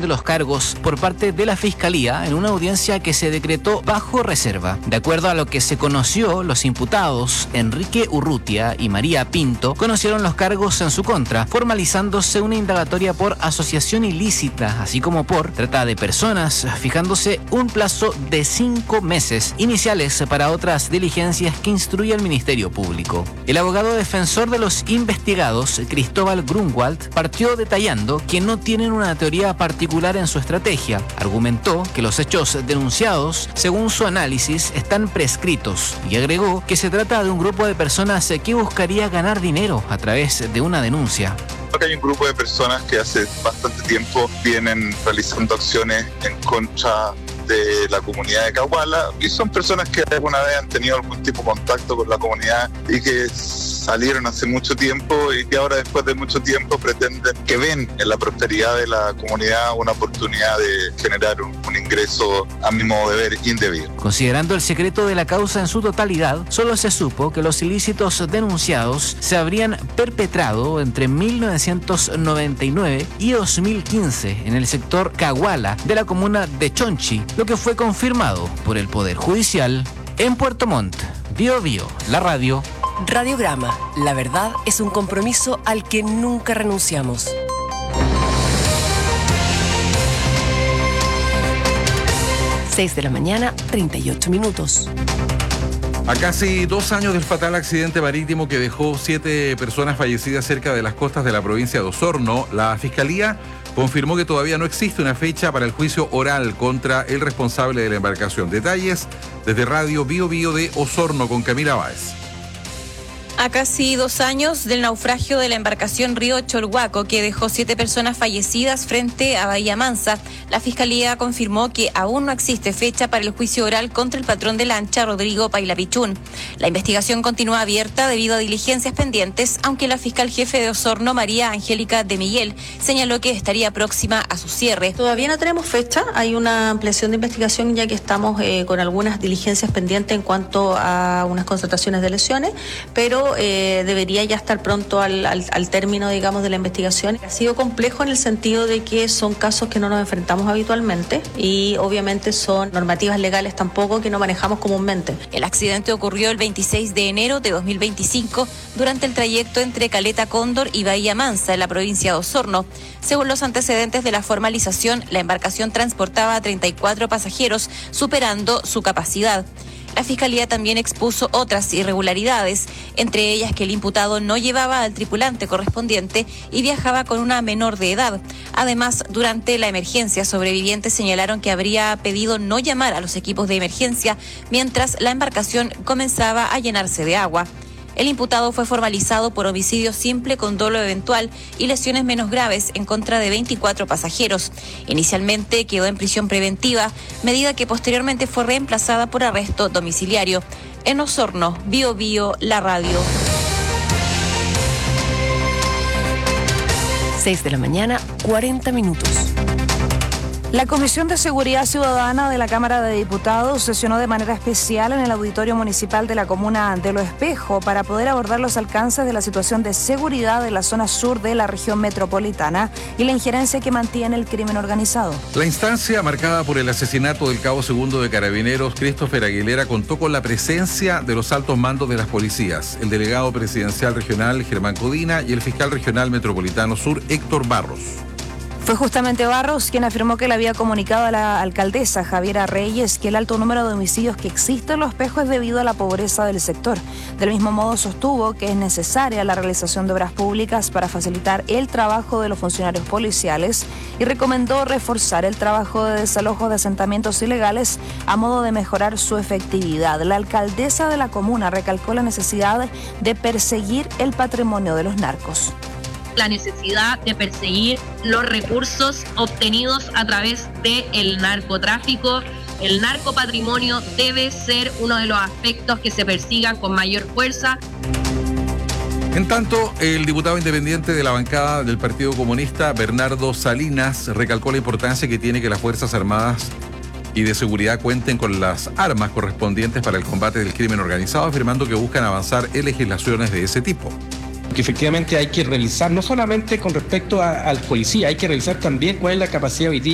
de los cargos por parte de la Fiscalía en una audiencia que se decretó bajo reserva. De acuerdo a lo que se conoció, los imputados Enrique Urrutia y María Pinto conocieron los cargos en su contra, formalizándose una indagatoria por asociación ilícita, así como por trata de personas, fijándose un plazo de 5 meses iniciales para otras diligencias que instruye el Ministerio Público. El abogado defensor de los investigados, Cristóbal Grunwald, partió detallando que no tienen una teoría particular en su estrategia. Argumentó que los hechos denunciados, según su análisis, están prescritos y agregó que se trata de un grupo de personas que buscaría ganar dinero a través de una denuncia. Hay un grupo de personas que hace bastante tiempo vienen realizando acciones en contra de la comunidad de Caguala y son personas que alguna vez han tenido algún tipo de contacto con la comunidad y que salieron hace mucho tiempo y que ahora después de mucho tiempo pretenden que ven en la prosperidad de la comunidad una oportunidad de generar un ingreso a mi modo de ver indebido. Considerando el secreto de la causa en su totalidad, solo se supo que los ilícitos denunciados se habrían perpetrado entre 1999 y 2015 en el sector Caguala de la comuna de Chonchi, lo que fue confirmado por el Poder Judicial en Puerto Montt. Biobío, la radio. Radiograma. La verdad es un compromiso al que nunca renunciamos. 6 de la mañana, 38 minutos. A casi 2 años del fatal accidente marítimo que dejó 7 personas fallecidas cerca de las costas de la provincia de Osorno, la Fiscalía confirmó que todavía no existe una fecha para el juicio oral contra el responsable de la embarcación. Detalles desde Radio Biobío de Osorno con Camila Báez. A casi 2 años del naufragio de la embarcación Río Cholhuaco, que dejó 7 personas fallecidas frente a Bahía Mansa, la Fiscalía confirmó que aún no existe fecha para el juicio oral contra el patrón de lancha, Rodrigo Pailapichún. La investigación continúa abierta debido a diligencias pendientes, aunque la fiscal jefe de Osorno, María Angélica de Miguel, señaló que estaría próxima a su cierre. Todavía no tenemos fecha, hay una ampliación de investigación ya que estamos con algunas diligencias pendientes en cuanto a unas constataciones de lesiones, pero debería ya estar pronto al término, digamos, de la investigación. Ha sido complejo en el sentido de que son casos que no nos enfrentamos habitualmente y obviamente son normativas legales tampoco que no manejamos comúnmente. El accidente ocurrió el 26 de enero de 2025 durante el trayecto entre Caleta Cóndor y Bahía Mansa en la provincia de Osorno. Según los antecedentes de la formalización, la embarcación transportaba a 34 pasajeros, superando su capacidad. La Fiscalía también expuso otras irregularidades, entre ellas que el imputado no llevaba al tripulante correspondiente y viajaba con una menor de edad. Además, durante la emergencia, sobrevivientes señalaron que habría pedido no llamar a los equipos de emergencia mientras la embarcación comenzaba a llenarse de agua. El imputado fue formalizado por homicidio simple con dolo eventual y lesiones menos graves en contra de 24 pasajeros. Inicialmente quedó en prisión preventiva, medida que posteriormente fue reemplazada por arresto domiciliario. En Osorno, Biobío, la radio. 6 de la mañana, 40 minutos. La Comisión de Seguridad Ciudadana de la Cámara de Diputados sesionó de manera especial en el Auditorio Municipal de la Comuna de Lo Espejo para poder abordar los alcances de la situación de seguridad de la zona sur de la región metropolitana y la injerencia que mantiene el crimen organizado. La instancia, marcada por el asesinato del cabo segundo de Carabineros, Christopher Aguilera, contó con la presencia de los altos mandos de las policías, el delegado presidencial regional Germán Codina y el fiscal regional metropolitano sur Héctor Barros. Fue justamente Barros quien afirmó que le había comunicado a la alcaldesa Javiera Reyes que el alto número de homicidios que existe en Lo Espejo es debido a la pobreza del sector. Del mismo modo sostuvo que es necesaria la realización de obras públicas para facilitar el trabajo de los funcionarios policiales y recomendó reforzar el trabajo de desalojo de asentamientos ilegales a modo de mejorar su efectividad. La alcaldesa de la comuna recalcó la necesidad de perseguir el patrimonio de los narcos. La necesidad de perseguir los recursos obtenidos a través del narcotráfico. El narcopatrimonio debe ser uno de los aspectos que se persigan con mayor fuerza. En tanto, el diputado independiente de la bancada del Partido Comunista, Bernardo Salinas, recalcó la importancia que tiene que las Fuerzas Armadas y de seguridad cuenten con las armas correspondientes para el combate del crimen organizado, afirmando que buscan avanzar en legislaciones de ese tipo. Que efectivamente hay que realizar, no solamente con respecto al policía, hay que revisar también cuál es la capacidad hoy día